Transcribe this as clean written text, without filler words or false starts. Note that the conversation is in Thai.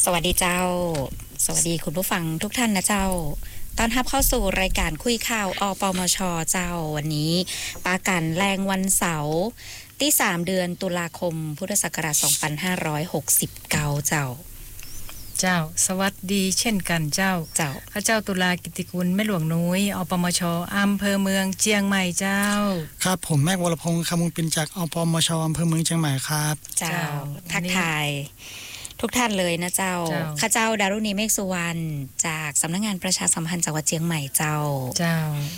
สวัสดีเจ้าสวัสดีคุณผู้ฟังทุกท่านนะเจ้าต้อนรับเข้าสู่รายการคุยข่าวอปมชเจ้าวันนี้ปากันแรงวันเสาร์ที่3เดือนตุลาคมพุทธศักราช2569เจ้าสวัสดีเช่นกันเจ้าข้าเจ้าตุลากิติกุลแม่หลวงนุ้ยอปมชอำเภอเมืองเชียงใหม่เจ้าครับผมแม็กวรพงษ์คำมุงปินจากอปมชอำเภอเมืองเชียงใหม่ครับเจ้าทักทายทุกท่านเลยนะเจ้าข้าเจ้าดารุณีเมฆสุวรรณจากสำนักงานประชาสัมพันธ์จังหวัดเชียงใหม่เจ้า